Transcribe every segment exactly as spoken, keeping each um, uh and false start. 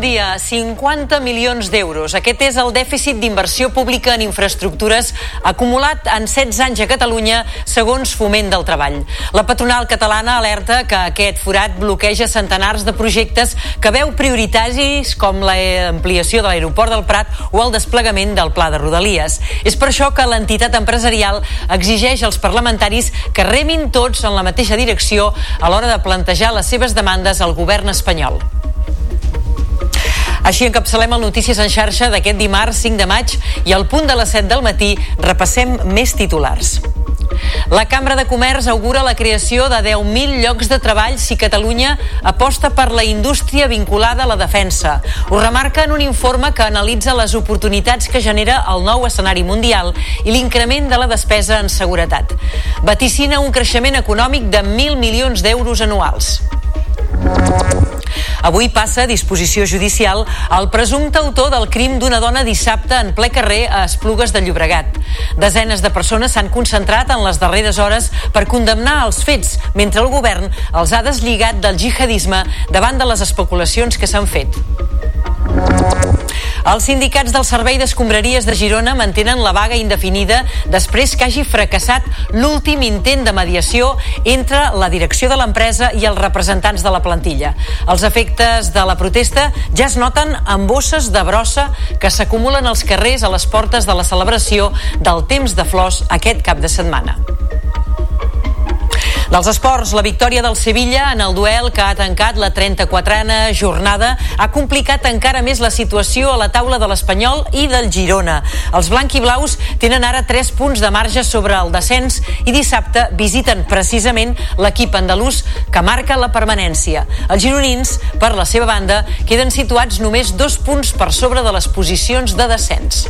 dia, cinquanta milions d'euros. Aquest és el dèficit d'inversió pública en infraestructures acumulat en setze anys a Catalunya, segons Foment del Treball. La patronal catalana alerta que aquest forat bloqueja centenars de projectes que veu prioritaris com l'ampliació de l'aeroport del Prat o el desplegament del Pla de Rodalies. És per això que l'entitat empresarial exigeix als parlamentaris que remin tots en la mateixa direcció a l'hora de plantejar les seves demandes al govern espanyol. Així encapçalem el Notícies en xarxa d'aquest dimarts cinc de maig i al punt de les set del matí repassem més titulars. La Cambra de Comerç augura la creació de deu mil llocs de treball si Catalunya aposta per la indústria vinculada a la defensa. Ho remarca en un informe que analitza les oportunitats que genera el nou escenari mundial i l'increment de la despesa en seguretat. Vaticina un creixement econòmic de mil milions d'euros anuals. Avui passa a disposició judicial el presumpte autor del crim d'una dona dissabte en ple carrer a Esplugues de Llobregat. Desenes de persones s'han concentrat en les darreres hores per condemnar els fets, mentre el govern els ha deslligat del jihadisme davant de les especulacions que s'han fet. Els sindicats del Servei d'Escombraries de Girona mantenen la vaga indefinida després que hagi fracassat l'últim intent de mediació entre la direcció de l'empresa i els representants de la plantilla. Els efectes de la protesta ja es noten en bosses de brossa que s'acumulen als carrers a les portes de la celebració del Temps de Flors aquest cap de setmana. Dels esports, la victòria del Sevilla en el duel que ha tancat la trenta-quatrena jornada ha complicat encara més la situació a la taula de l'Espanyol i del Girona. Els blanquiblaus tenen ara tres punts de marge sobre el descens i dissabte visiten precisament l'equip andalús que marca la permanència. Els gironins, per la seva banda, queden situats només dos punts per sobre de les posicions de descens.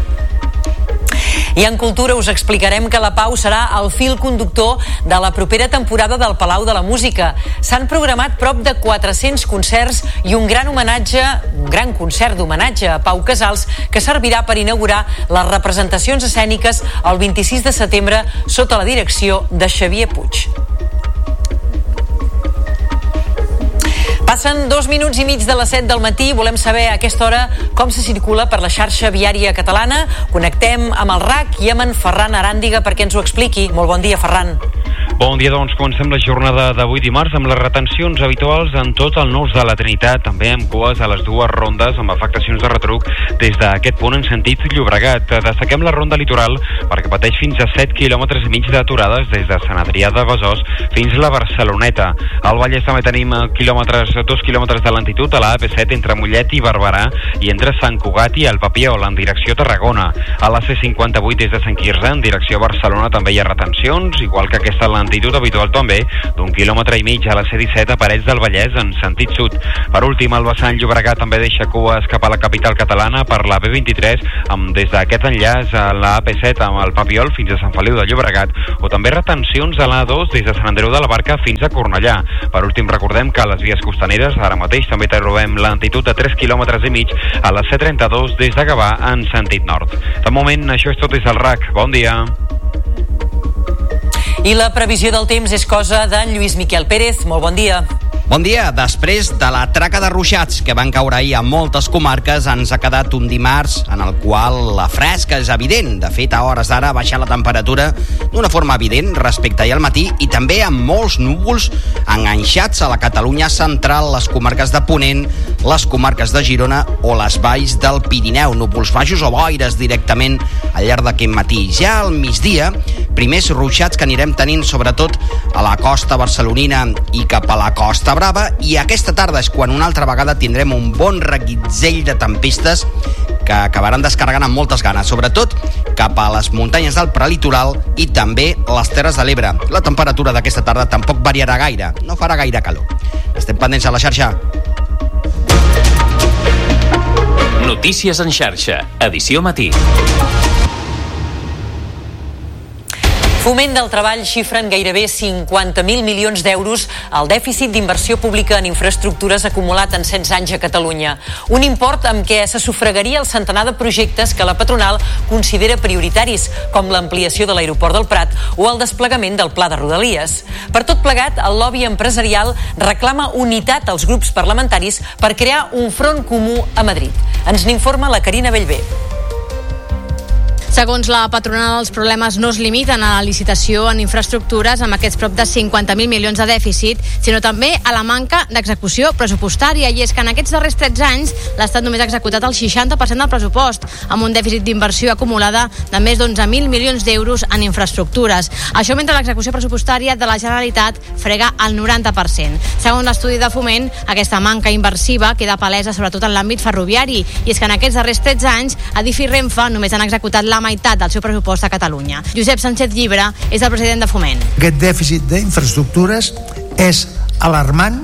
I en cultura us explicarem que la Pau serà el fil conductor de la propera temporada del Palau de la Música. S'han programat prop de quatre-cents concerts i un gran homenatge, un gran concert d'homenatge a Pau Casals que servirà per inaugurar les representacions escèniques el vint-i-sis de setembre sota la direcció de Xavier Puig. Passen dos minuts i mig de les set del matí. Volem saber a aquesta hora com se circula per la xarxa viària catalana. Connectem amb el R A C i amb en Ferran Aràndiga perquè ens ho expliqui. Molt bon dia, Ferran. Bon dia, doncs comencem la jornada d'avui dimarts amb les retencions habituals en tot el Nus de la Trinitat, també amb cues a les dues rondes amb afectacions de retruc des d'aquest punt en sentit Llobregat. Destaquem la ronda litoral perquè pateix fins a set quilòmetres i mig d'aturades des de Sant Adrià de Besòs fins a la Barceloneta. Al Vallès també tenim quilòmetres, dos quilòmetres de lentitud a la A P set entre Mollet i Barberà i entre Sant Cugat i el Papiol en direcció Tarragona. A la C cinquanta-vuit des de Sant Quirze en direcció Barcelona també hi ha retencions, igual que aquesta lentitud habitual també d'un quilòmetre i mig a la C disset a Parets del Vallès en sentit sud. Per últim, el vessant Llobregat també deixa cues cap a la capital catalana per la B vint-i-tres amb des d'aquest enllaç a la A P set amb el Papiol fins a Sant Feliu de Llobregat o també retencions a la A dos des de Sant Andreu de la Barca fins a Cornellà. Per últim, recordem que a les vies costaneres ara mateix també trobem lentitud de tres quilòmetres i mig a la C trenta-dos des de Gavà en sentit nord. De moment, això és tot des del R A C. Bon dia. I la previsió del temps és cosa d'en Lluís Miquel Pérez. Molt bon dia. Bon dia. Després de la traca de ruixats que van caure ahir a moltes comarques, ens ha quedat un dimarts en el qual la fresca és evident. De fet, a hores d'ara ha baixat la temperatura d'una forma evident respecte ahir al matí i també amb molts núvols enganxats a la Catalunya central, les comarques de Ponent, les comarques de Girona o les valls del Pirineu. Núvols baixos o boires directament al llarg d'aquest matí. Ja al migdia, primers ruixats que anirem tenint sobretot a la costa barcelonina i cap a la costa Brava, i aquesta tarda és quan una altra vegada tindrem un bon reguitzell de tempestes que acabaran descarregant amb moltes ganes, sobretot cap a les muntanyes del prelitoral i també les Terres de l'Ebre. La temperatura d'aquesta tarda tampoc variarà gaire, no farà gaire calor. Estem pendents a la xarxa. Notícies en xarxa, edició matí. Foment del Treball xifra en gairebé cinquanta mil milions d'euros el dèficit d'inversió pública en infraestructures acumulat en setze anys a Catalunya. Un import amb què se sufragaria el centenar de projectes que la patronal considera prioritaris, com l'ampliació de l'aeroport del Prat o el desplegament del Pla de Rodalies. Per tot plegat, el lobby empresarial reclama unitat als grups parlamentaris per crear un front comú a Madrid. Ens n'informa la Carina Bellver. Segons la patronal, els problemes no es limiten a la licitació en infraestructures amb aquests prop de cinquanta mil milions de dèficit, sinó també a la manca d'execució pressupostària. I és que en aquests darrers tretze anys l'Estat només ha executat el seixanta per cent del pressupost, amb un dèficit d'inversió acumulada de més d'onze mil milions d'euros en infraestructures. Això mentre l'execució pressupostària de la Generalitat frega el noranta per cent. Segons l'estudi de Foment, aquesta manca inversiva queda palesa sobretot en l'àmbit ferroviari. I és que en aquests darrers tretze anys, Adif i Renfe només han executat la meitat del seu pressupost a Catalunya. Josep Sánchez Llibre és el president de Foment. Aquest dèficit d'infraestructures és alarmant,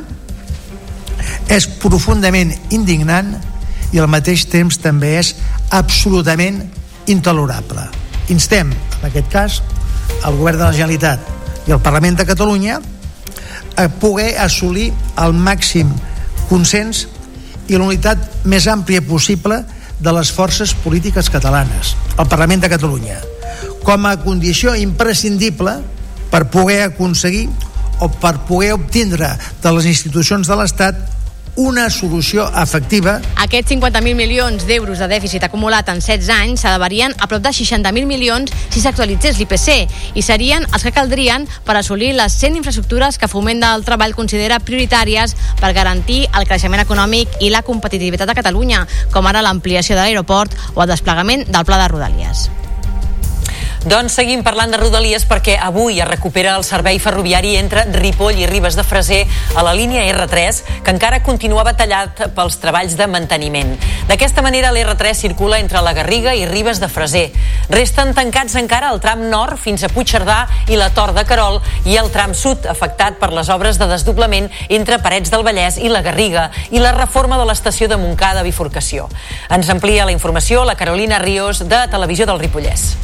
és profundament indignant i al mateix temps també és absolutament intolerable. Instem, en aquest cas, el Govern de la Generalitat i el Parlament de Catalunya a poder assolir el màxim consens i la unitat més àmplia possible de les forces polítiques catalanes, el Parlament de Catalunya, com a condició imprescindible per poder aconseguir o per poder obtindre de les institucions de l'Estat una solució efectiva. Aquests cinquanta mil milions d'euros de dèficit acumulat en setze anys s'elevarien a prop de seixanta mil milions si s'actualitzés l'I P C i serien els que caldrien per assolir les cent infraestructures que Foment del Treball considera prioritàries per garantir el creixement econòmic i la competitivitat de Catalunya, com ara l'ampliació de l'aeroport o el desplegament del Pla de Rodalies. Doncs seguim parlant de Rodalies perquè avui es recupera el servei ferroviari entre Ripoll i Ribes de Freser a la línia erre tres, que encara continuava tallat pels treballs de manteniment. D'aquesta manera, l'erre tres circula entre la Garriga i Ribes de Freser. Resten tancats encara el tram nord fins a Puigcerdà i la Tor de Querol i el tram sud, afectat per les obres de desdoblament entre Parets del Vallès i la Garriga i la reforma de l'estació de Montcada bifurcació. Ens amplia la informació la Carolina Ríos, de Televisió del Ripollès.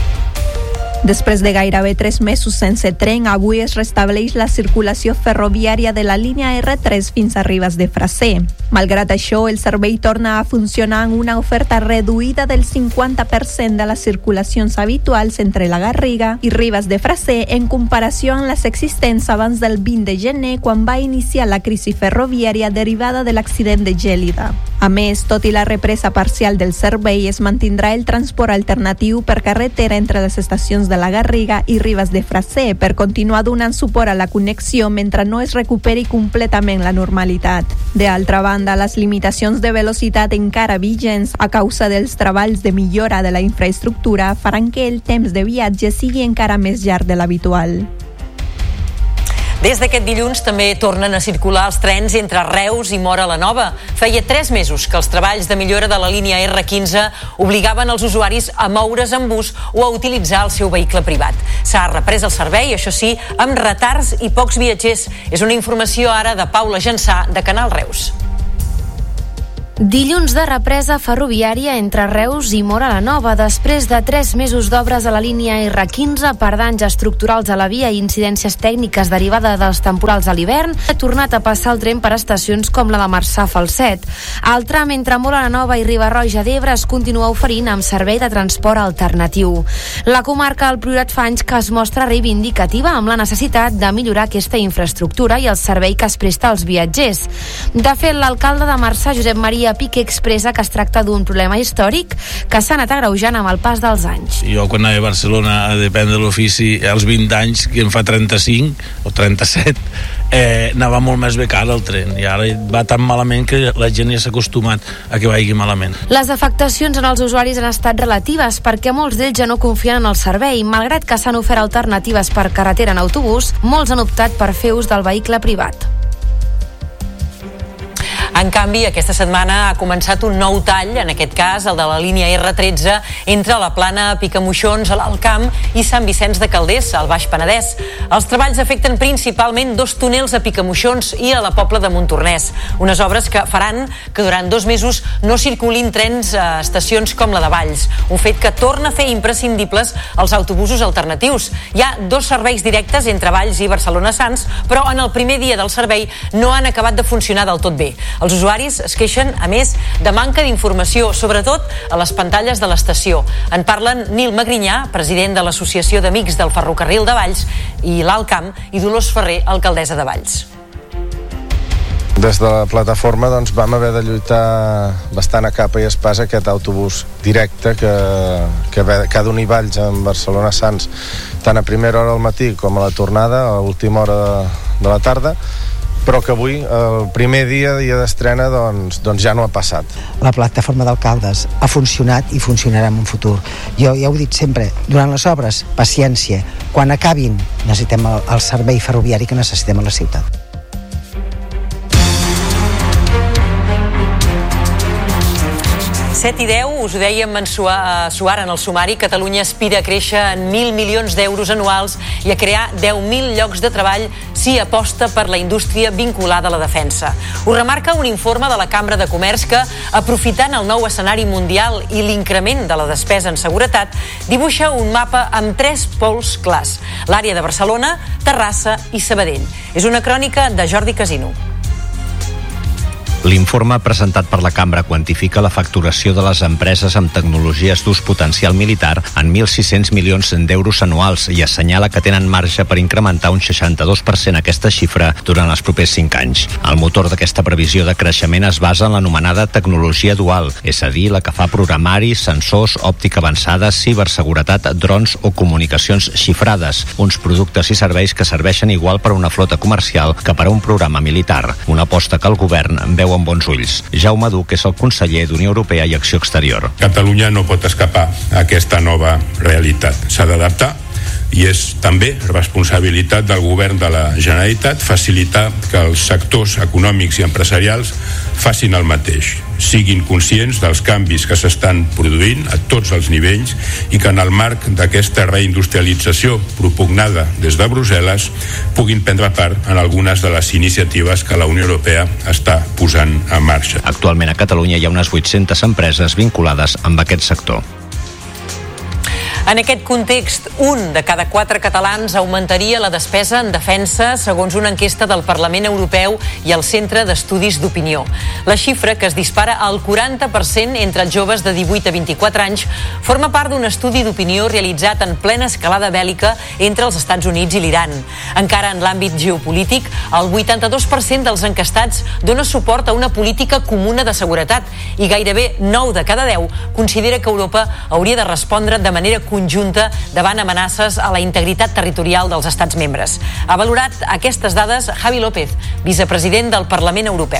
Després de gairebé tres mesos sense tren, avui es restableix la circulació ferroviària de la línia erre tres fins a Ribes de Freser. Malgrat això, el servei torna a funcionar amb una oferta reduïda del cinquanta per cent de les circulacions habituals entre la Garriga i Ribes de Freser en comparació amb les existents abans del vint de gener, quan va iniciar la crisi ferroviària derivada de l'accident de Gèlida. A més, tot i la represa parcial del servei, es mantindrà el transport alternatiu per carretera entre les estacions de la Garriga i Ribes de Freser per continuar donant suport a la connexió mentre no es recuperi completament la normalitat. D'altra banda, les limitacions de velocitat encara vigents a causa dels treballs de millora de la infraestructura faran que el temps de viatge sigui encara més llarg de l'habitual. Des d'aquest dilluns també tornen a circular els trens entre Reus i Móra la Nova. Feia tres mesos que els treballs de millora de la línia erre quinze obligaven els usuaris a moure's en bus o a utilitzar el seu vehicle privat. S'ha reprès el servei, això sí, amb retards i pocs viatgers. És una informació ara de Paula Jansà, de Canal Reus. Dilluns de represa ferroviària entre Reus i Móra la Nova. Després de tres mesos d'obres a la línia erre quinze per danys estructurals a la via i incidències tècniques derivada dels temporals de l'hivern, ha tornat a passar el tren per estacions com la de Marçà Falset. El tram entre Móra la Nova i Riba-roja d'Ebre es continua oferint amb servei de transport alternatiu. La comarca del Priorat fa anys que es mostra reivindicativa amb la necessitat de millorar aquesta infraestructura i el servei que es presta als viatgers. De fet, l'alcalde de Marçà, Josep Maria Piqué, expressa que es tracta d'un problema històric que s'ha anat agreujant amb el pas dels anys. Jo quan anava a Barcelona a dependre de l'ofici als vint anys, que em fa trenta-cinc o trenta-set, eh, anava molt més bé car el tren i ara va tan malament que la gent ja s'ha acostumat a que vagi malament. Les afectacions en els usuaris han estat relatives perquè molts d'ells ja no confien en el servei. Malgrat que s'han ofert alternatives per carretera en autobús, molts han optat per fer ús del vehicle privat. En canvi, aquesta setmana ha començat un nou tall, en aquest cas el de la línia erre tretze, entre la plana Picamoixons, a l'Alt Camp, i Sant Vicenç de Calders, al Baix Penedès. Els treballs afecten principalment dos túnels a Picamoixons i a la Pobla de Montornès, unes obres que faran que durant dos mesos no circulin trens a estacions com la de Valls, un fet que torna a fer imprescindibles els autobusos alternatius. Hi ha dos serveis directes entre Valls i Barcelona-Sants, però en el primer dia del servei no han acabat de funcionar del tot bé. Els usuaris es queixen, a més, de manca d'informació, sobretot a les pantalles de l'estació. En parlen Nil Magrinyà, president de l'Associació d'Amics del Ferrocarril de Valls i l'Alt Camp, i Dolors Ferrer, alcaldessa de Valls. Des de la plataforma doncs, vam haver de lluitar bastant a capa i espasa aquest autobús directe que, que, que ha d'unir Valls amb Barcelona-Sants tant a primera hora del matí com a la tornada, a última hora de, de la tarda, però que avui, el primer dia, dia d'estrena, doncs, doncs ja no ha passat. La plataforma d'alcaldes ha funcionat i funcionarà en un futur. Jo ja ho he dit sempre, durant les obres, paciència. Quan acabin, necessitem el, el servei ferroviari que necessitem a la ciutat. set i deu, us ho dèiem en Suar en el sumari, Catalunya aspira a créixer en mil milions d'euros anuals i a crear deu mil llocs de treball si aposta per la indústria vinculada a la defensa. Ho remarca un informe de la Cambra de Comerç que, aprofitant el nou escenari mundial i l'increment de la despesa en seguretat, dibuixa un mapa amb tres pols clars: l'àrea de Barcelona, Terrassa i Sabadell. És una crònica de Jordi Casino. L'informe presentat per la Cambra quantifica la facturació de les empreses amb tecnologies d'ús potencial militar en mil sis-cents milions d'euros anuals i assenyala que tenen marge per incrementar un seixanta-dos per cent aquesta xifra durant els propers cinc anys. El motor d'aquesta previsió de creixement es basa en l'anomenada tecnologia dual, és a dir, la que fa programari, sensors, òptica avançada, ciberseguretat, drons o comunicacions xifrades, uns productes i serveis que serveixen igual per a una flota comercial que per a un programa militar, una aposta que el govern veu amb bons ulls. Jaume Duc és el conseller d'Unió Europea i Acció Exterior. Catalunya no pot escapar a aquesta nova realitat. S'ha d'adaptar i és també responsabilitat del govern de la Generalitat facilitar que els sectors econòmics i empresarials facin el mateix, siguin conscients dels canvis que s'estan produint a tots els nivells i que en el marc d'aquesta reindustrialització propugnada des de Brussel·les puguin prendre part en algunes de les iniciatives que la Unió Europea està posant en marxa. Actualment a Catalunya hi ha unes vuit-centes empreses vinculades amb aquest sector. En aquest context, un de cada quatre catalans augmentaria la despesa en defensa, segons una enquesta del Parlament Europeu i el Centre d'Estudis d'Opinió. La xifra, que es dispara al quaranta per cent entre els joves de divuit a vint-i-quatre anys, forma part d'un estudi d'opinió realitzat en plena escalada bèl·lica entre els Estats Units i l'Iran. Encara en l'àmbit geopolític, el vuitanta-dos per cent dels encastats dona suport a una política comuna de seguretat i gairebé nou de cada deu considera que Europa hauria de respondre de manera conjunta davant amenaces a la integritat territorial dels estats membres. Ha valorat aquestes dades Javi López, vicepresident del Parlament Europeu.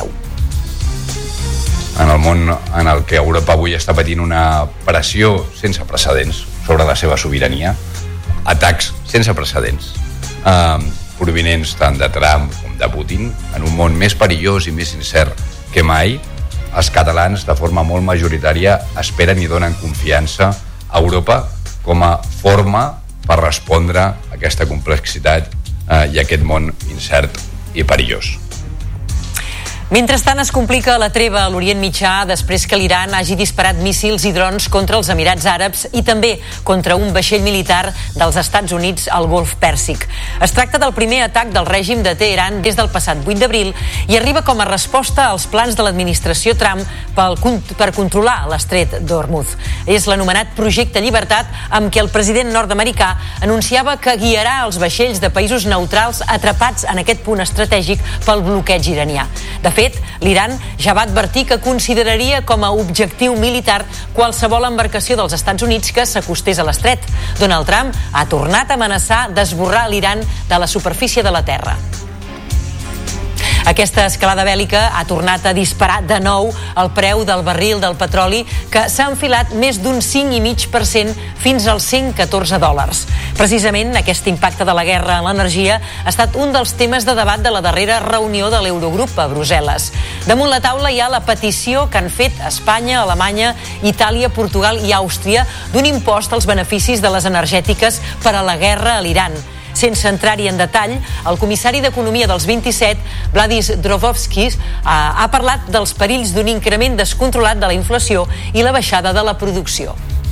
En el món en el que Europa avui està patint una pressió sense precedents sobre la seva sobirania, atacs sense precedents, eh, provinents tant de Trump com de Putin, en un món més perillós i més incert que mai, els catalans, de forma molt majoritària, esperen i donen confiança a Europa com a forma per respondre a aquesta complexitat eh, i a aquest món incert i perillós. Mentrestant, es complica la treva a l'Orient Mitjà després que l'Iran hagi disparat míssils i drons contra els Emirats Àrabs i també contra un vaixell militar dels Estats Units al Golf Pèrsic. Es tracta del primer atac del règim de Teheran des del passat vuit d'abril i arriba com a resposta als plans de l'administració Trump pel, per controlar l'estret d'Hormuz. És l'anomenat Projecte Llibertat, amb què el president nord-americà anunciava que guiarà els vaixells de països neutrals atrapats en aquest punt estratègic pel bloqueig iranià. De fet, l'Iran ja va advertir que consideraria com a objectiu militar qualsevol embarcació dels Estats Units que s'acostés a l'estret. Donald Trump ha tornat a amenaçar d'esborrar l'Iran de la superfície de la Terra. Aquesta escalada bèl·lica ha tornat a disparar de nou el preu del barril del petroli, que s'ha enfilat més d'un cinc coma cinc per cent fins als cent catorze dòlars. Precisament aquest impacte de la guerra en l'energia ha estat un dels temes de debat de la darrera reunió de l'Eurogrup a Brussel·les. Damunt la taula hi ha la petició que han fet Espanya, Alemanya, Itàlia, Portugal i Àustria d'un impost als beneficis de les energètiques per a la guerra a l'Iran. Sense entrar-hi en detall, el comissari d'Economia dels vint-i-set, Vladis Dombrovskis, ha, ha parlat dels perills d'un increment descontrolat de la inflació i la baixada de la producció.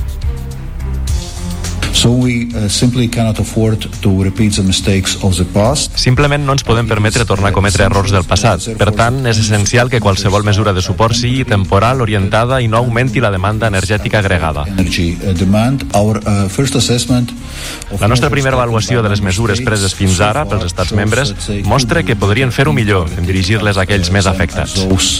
So we uh, simply cannot afford to repeat the mistakes of the past. Simplement no ens podem permetre tornar a cometre errors del passat. Per tant, és essencial que qualsevol mesura de suport sigui temporal, orientada i no augmenti la demanda energètica agregada. La nostra primera avaluació de les mesures preses fins ara pels estats membres mostra que podrien fer-ho millor en dirigir-les a aquells més afectats.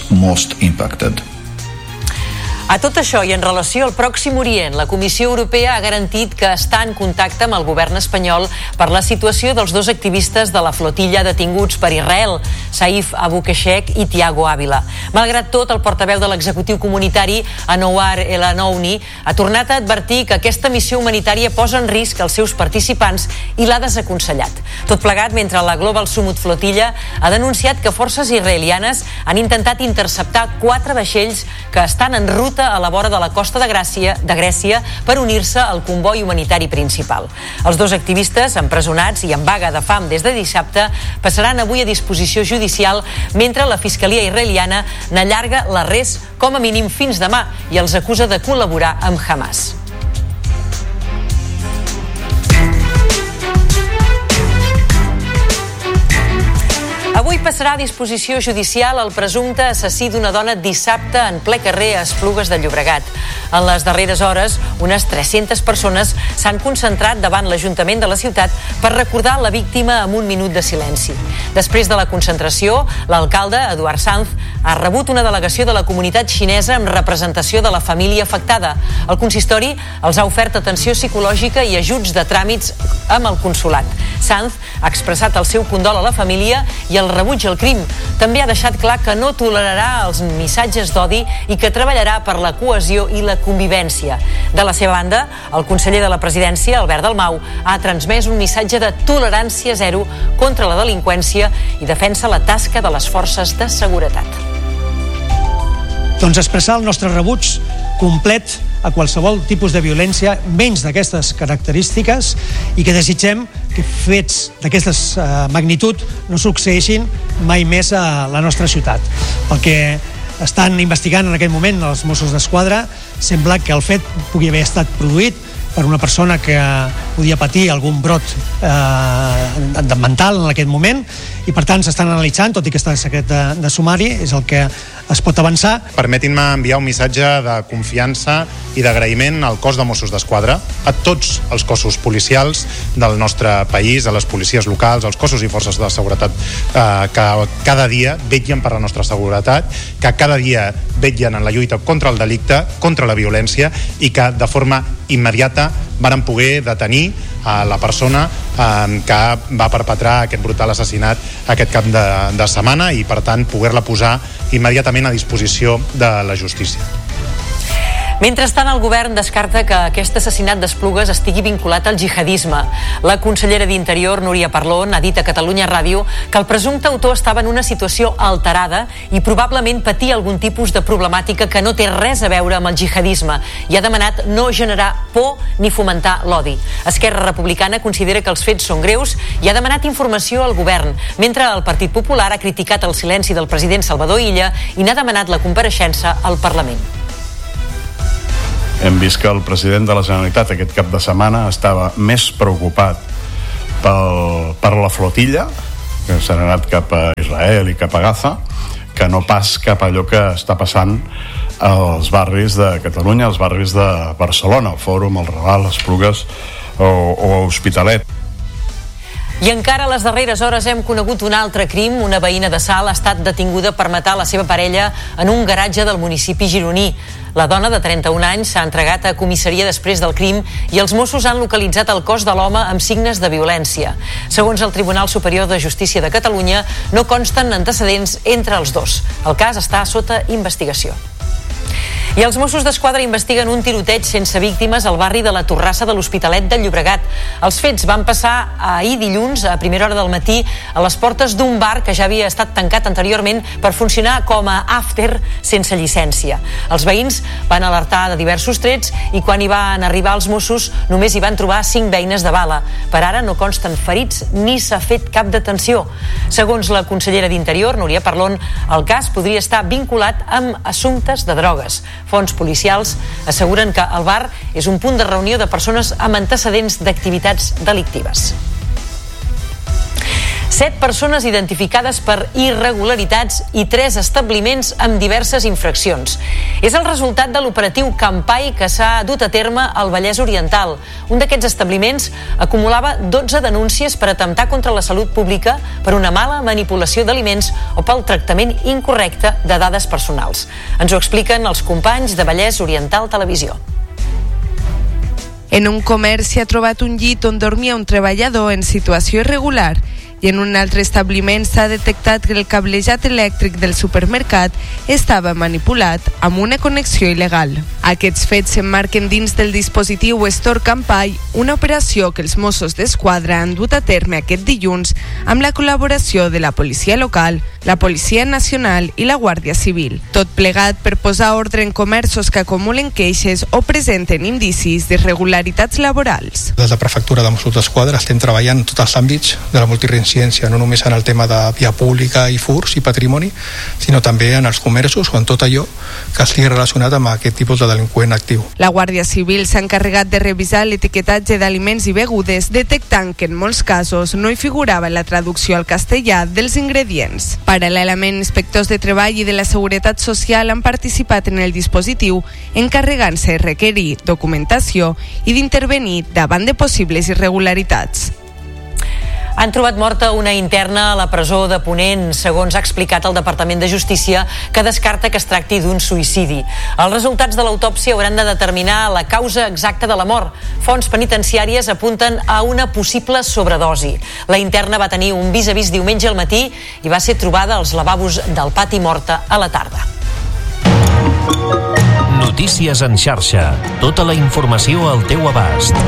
A tot això i en relació al Pròxim Orient, la Comissió Europea ha garantit que està en contacte amb el govern espanyol per la situació dels dos activistes de la flotilla detinguts per Israel, Saif Abu Keshek i Tiago Ávila. Malgrat tot, el portaveu de l'executiu comunitari, Anouar El Anouni, ha tornat a advertir que aquesta missió humanitària posa en risc els seus participants i l'ha desaconsellat. Tot plegat mentre la Global Summit Flotilla ha denunciat que forces israelianes han intentat interceptar quatre vaixells que estan en ruta a la vora de la costa de Gràcia, de Grècia per unir-se al comboi humanitari principal. Els dos activistes, empresonats i en vaga de fam des de dissabte, passaran avui a disposició judicial mentre la Fiscalia israeliana n'allarga l'arrest com a mínim fins demà i els acusa de col·laborar amb Hamas. Avui passarà a disposició judicial el presumpte assassí d'una dona dissabte en ple carrer a Esplugues de Llobregat. En les darreres hores, unes tres-centes persones s'han concentrat davant l'Ajuntament de la ciutat per recordar la víctima amb un minut de silenci. Després de la concentració, l'alcalde, Eduard Sanz, ha rebut una delegació de la comunitat xinesa amb representació de la família afectada. El consistori els ha ofert atenció psicològica i ajuts de tràmits amb el consolat. Sanz ha expressat el seu condol a la família i el rebuig al crim. També ha deixat clar que no tolerarà els missatges d'odi i que treballarà per la cohesió i la convivència. De la seva banda, el conseller de la presidència, Albert Dalmau, ha transmès un missatge de tolerància zero contra la delinqüència i defensa la tasca de les forces de seguretat. Doncs expressar el nostre rebuig complet a qualsevol tipus de violència, menys d'aquestes característiques, i que desitgem que fets d'aquesta uh, magnitud no succeeixin mai més a la nostra ciutat. Pel que estan investigant en aquest moment els Mossos d'Esquadra, sembla que el fet pugui haver estat produït per una persona que podia patir algun brot eh, mental en aquest moment, i per tant s'estan analitzant, tot i que està en secret de, de sumari, és el que es pot avançar. Permetin-me enviar un missatge de confiança i d'agraïment al cos de Mossos d'Esquadra, a tots els cossos policials del nostre país, a les policies locals, als cossos i forces de seguretat eh, que cada dia vetllen per la nostra seguretat, que cada dia vetllen en la lluita contra el delicte, contra la violència, i que de forma immediata varen poder detenir a la persona eh, que va perpetrar aquest brutal assassinat aquest cap de, de setmana, i per tant poder-la posar immediatament a disposició de la justícia. Mentrestant, el govern descarta que aquest assassinat d'Esplugues estigui vinculat al jihadisme. La consellera d'Interior, Núria Parlon, ha dit a Catalunya Ràdio que el presumpte autor estava en una situació alterada i probablement patia algun tipus de problemàtica que no té res a veure amb el jihadisme, i ha demanat no generar por ni fomentar l'odi. Esquerra Republicana considera que els fets són greus i ha demanat informació al govern, mentre el Partit Popular ha criticat el silenci del president Salvador Illa i n'ha demanat la compareixença al Parlament. Hem vist que el president de la Generalitat aquest cap de setmana estava més preocupat pel, per la flotilla, que s'ha anat cap a Israel i cap a Gaza, que no pas cap a allò que està passant als barris de Catalunya, als barris de Barcelona, el Fòrum, el Raval, Esplugues o, o Hospitalet. I encara a les darreres hores hem conegut un altre crim. Una veïna de Salt ha estat detinguda per matar la seva parella en un garatge del municipi gironí. La dona de trenta-un anys s'ha entregat a comissaria després del crim i els Mossos han localitzat el cos de l'home amb signes de violència. Segons el Tribunal Superior de Justícia de Catalunya, no consten antecedents entre els dos. El cas està sota investigació. I els Mossos d'Esquadra investiguen un tiroteig sense víctimes al barri de la Torrassa de l'Hospitalet de Llobregat. Els fets van passar ahir dilluns a primera hora del matí a les portes d'un bar que ja havia estat tancat anteriorment per funcionar com a after sense llicència. Els veïns van alertar de diversos trets i quan hi van arribar els Mossos només hi van trobar cinc beines de bala. Per ara no consten ferits ni s'ha fet cap detenció. Segons la consellera d'Interior, Núria Parlon, el cas podria estar vinculat amb assumptes de drogues. Fonts policials asseguren que el bar és un punt de reunió de persones amb antecedents d'activitats delictives. Set persones identificades per irregularitats i tres establiments amb diverses infraccions. És el resultat de l'operatiu Campai que s'ha dut a terme al Vallès Oriental. Un d'aquests establiments acumulava dotze denúncies per atemptar contra la salut pública per una mala manipulació d'aliments o pel tractament incorrecte de dades personals. Ens ho expliquen els companys de Vallès Oriental Televisió. En un comerç s'hi ha trobat un llit on dormia un treballador en situació irregular i en un altre establiment s'ha detectat que el cablejat elèctric del supermercat estava manipulat amb una connexió il·legal. Aquests fets s'emmarquen dins del dispositiu Store Campai, una operació que els Mossos d'Esquadra han dut a terme aquest dilluns amb la col·laboració de la policia local, la Policia Nacional i la Guàrdia Civil. Tot plegat per posar ordre en comerços que acumulen queixes o presenten indicis d'irregularitats laborals. Des de la Prefectura de Mossos d'Esquadra estem treballant en tots els àmbits de la multireincidència, no només en el tema de via pública i furs i patrimoni, sinó també en els comerços o en tot allò que estigui relacionat amb aquest tipus de delinqüent actiu. La Guàrdia Civil s'ha encarregat de revisar l'etiquetatge d'aliments i begudes, detectant que en molts casos no hi figurava la traducció al castellà dels ingredients. Paral·lelament, inspectors de Treball i de la Seguretat Social han participat en el dispositiu, encarregant-se de requerir documentació i d'intervenir davant de possibles irregularitats. Han trobat morta una interna a la presó de Ponent, segons ha explicat el Departament de Justícia, que descarta que es tracti d'un suïcidi. Els resultats de l'autòpsia hauran de determinar la causa exacta de la mort. Fonts penitenciàries apunten a una possible sobredosi. La interna va tenir un vis-a-vis diumenge al matí i va ser trobada als lavabos del pati morta a la tarda. Notícies en xarxa. Tota la informació al teu abast.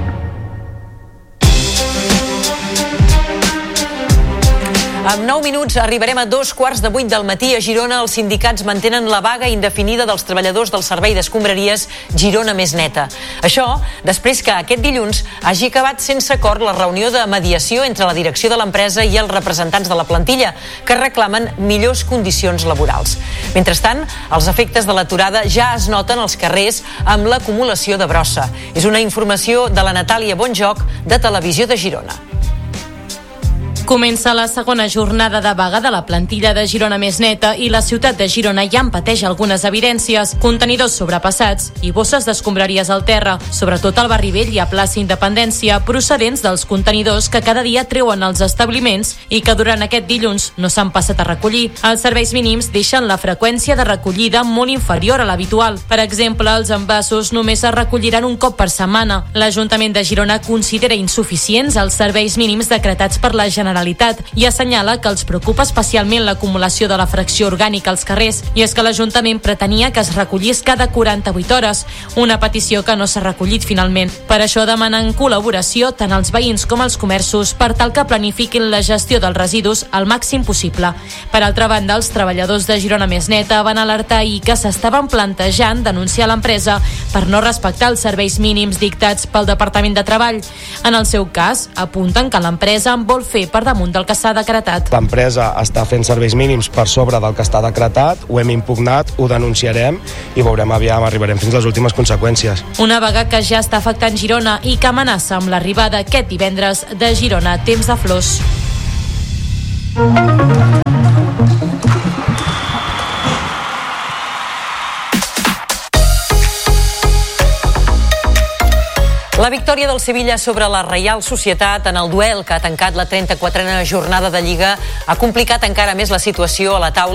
En nou minuts arribarem a dos quarts de vuit del matí. A Girona els sindicats mantenen la vaga indefinida dels treballadors del servei d'escombraries Girona Més Neta. Això després que aquest dilluns hagi acabat sense acord la reunió de mediació entre la direcció de l'empresa i els representants de la plantilla, que reclamen millors condicions laborals. Mentrestant, els efectes de l'aturada ja es noten als carrers amb l'acumulació de brossa. És una informació de la Natàlia Bonjoc, de Televisió de Girona. Comença la segona jornada de vaga de la plantilla de Girona Més Neta i la ciutat de Girona ja en pateix algunes evidències, contenidors sobrepassats i bosses d'escombraries al terra, sobretot al barri vell i a plaça Independència, procedents dels contenidors que cada dia treuen els establiments i que durant aquest dilluns no s'han passat a recollir. Els serveis mínims deixen la freqüència de recollida molt inferior a l'habitual. Per exemple, els envasos només es recolliran un cop per setmana. L'Ajuntament de Girona considera insuficients els serveis mínims decretats per la Generalitat i assenyala que els preocupa especialment l'acumulació de la fracció orgànica als carrers, i és que l'Ajuntament pretenia que es recollís cada quaranta-vuit hores, una petició que no s'ha recollit finalment. Per això demanen col·laboració tant als veïns com als comerços per tal que planifiquin la gestió dels residus al màxim possible. Per altra banda, els treballadors de Girona Més Neta van alertar ahir que s'estaven plantejant denunciar l'empresa per no respectar els serveis mínims dictats pel Departament de Treball. En el seu cas, apunten que l'empresa en vol fer per damunt del que s'ha decretat. L'empresa està fent serveis mínims per sobre del que està decretat, ho hem impugnat, ho denunciarem i veurem aviam, arribarem fins a les últimes conseqüències. Una vaga que ja està afectant Girona i que amenaça amb l'arribada aquest divendres de Girona Temps de Flors. La victòria del Sevilla sobre la Reial Societat en el duel que ha tancat la trenta-quatrena jornada de Lliga ha complicat encara més la situació a la taula